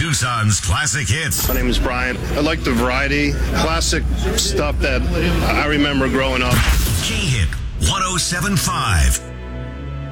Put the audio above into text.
Tucson's classic hits. My name is Brian. I like the variety, classic stuff that I remember growing up. K-Hit 107.5.